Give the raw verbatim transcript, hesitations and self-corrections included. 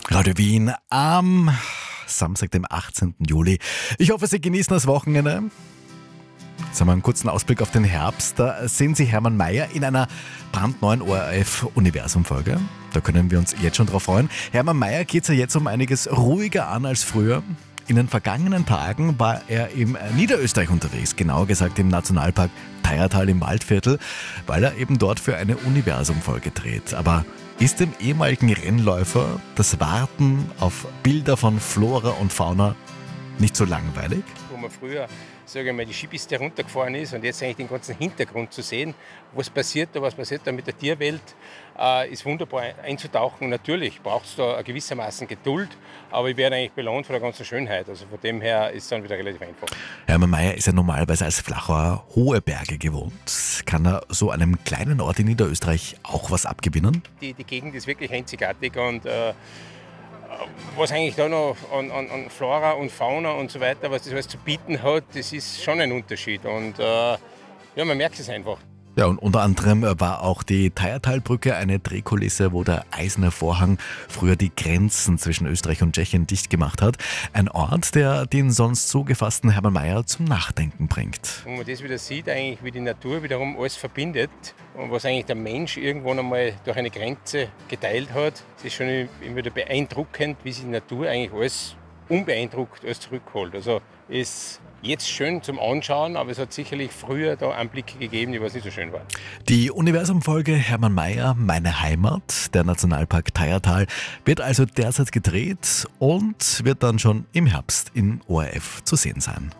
Radio Wien am Samstag, dem achtzehnten Juli. Ich hoffe, Sie genießen das Wochenende. Jetzt haben wir einen kurzen Ausblick auf den Herbst. Da sehen Sie Hermann Mayer in einer brandneuen O R F-Universum-Folge. Da können wir uns jetzt schon drauf freuen. Hermann Mayer geht es ja jetzt um einiges ruhiger an als früher. In den vergangenen Tagen war er im Niederösterreich unterwegs, genauer gesagt im Nationalpark Teiertal im Waldviertel, weil er eben dort für eine Universum-Folge dreht. Aber ist dem ehemaligen Rennläufer das Warten auf Bilder von Flora und Fauna nicht so langweilig? Wo man früher, sage ich mal, die Skipiste runtergefahren ist und jetzt eigentlich den ganzen Hintergrund zu sehen, was passiert da, was passiert da mit der Tierwelt, äh, ist wunderbar einzutauchen. Natürlich braucht es da gewissermaßen Geduld, aber ich werde eigentlich belohnt von der ganzen Schönheit. Also von dem her ist es dann wieder relativ einfach. Hermann Mayer ist ja normalerweise als Flachauer hohe Berge gewohnt. Kann er so einem kleinen Ort in Niederösterreich auch was abgewinnen? Die, die Gegend ist wirklich einzigartig und äh, was eigentlich da noch an, an, an Flora und Fauna und so weiter, was das alles zu bieten hat, das ist schon ein Unterschied. Und äh, ja, man merkt es einfach. Ja, und unter anderem war auch die Teiertalbrücke eine Drehkulisse, wo der eiserne Vorhang früher die Grenzen zwischen Österreich und Tschechien dicht gemacht hat. Ein Ort, der den sonst so gefassten Hermann Mayer zum Nachdenken bringt. Und man das wieder sieht, eigentlich, wie die Natur wiederum alles verbindet und was eigentlich der Mensch irgendwann einmal durch eine Grenze geteilt hat, das ist schon immer wieder beeindruckend, wie sich die Natur eigentlich alles unbeeindruckt alles zurückholt. Also ist jetzt schön zum Anschauen, aber es hat sicherlich früher da Anblicke gegeben, die was nicht so schön waren. Die Universum-Folge Hermann Mayer, Meine Heimat, der Nationalpark Teiertal, wird also derzeit gedreht und wird dann schon im Herbst in O R F zu sehen sein.